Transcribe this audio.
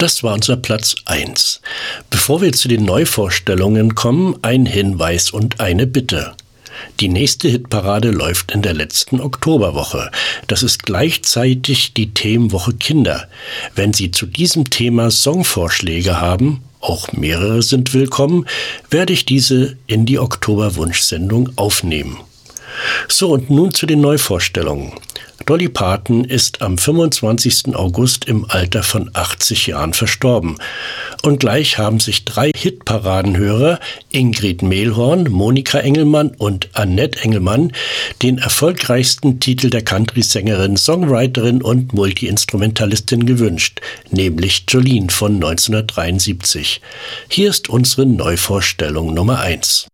Das war unser Platz 1. Bevor wir zu den Neuvorstellungen kommen, ein Hinweis und eine Bitte. Die nächste Hitparade läuft in der letzten Oktoberwoche. Das ist gleichzeitig die Themenwoche Kinder. Wenn Sie zu diesem Thema Songvorschläge haben, auch mehrere sind willkommen, werde ich diese in die Oktoberwunschsendung aufnehmen. So, und nun zu den Neuvorstellungen. Dolly Parton ist am 25. August im Alter von 80 Jahren verstorben. Und gleich haben sich 3 Hitparadenhörer, Ingrid Mehlhorn, Monika Engelmann und Annette Engelmann, den erfolgreichsten Titel der Country-Sängerin, Songwriterin und Multi-Instrumentalistin gewünscht, nämlich Jolene von 1973. Hier ist unsere Neuvorstellung Nummer 1.